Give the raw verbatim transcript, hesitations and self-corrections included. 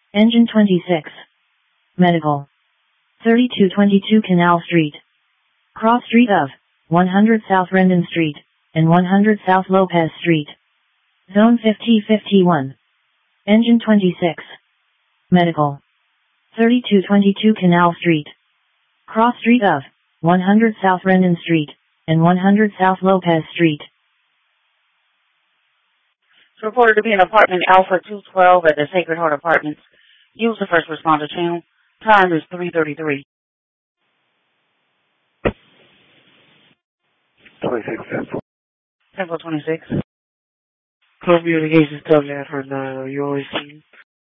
Engine twenty-six. Medical. thirty-two twenty-two Canal Street. Cross street of one hundred South Rendon Street and one hundred South Lopez Street. Zone fifty fifty-one. Engine twenty-six. Medical. thirty-two twenty-two Canal Street. Cross street of one hundred South Rendon Street and one hundred South Lopez Street. It's reported to be an apartment Alpha two twelve at the Sacred Heart Apartments. Use the first responder channel. Time is three thirty-three. twenty-six, Temple. Temple twenty-six. Communications, W for nine. Are you always seen?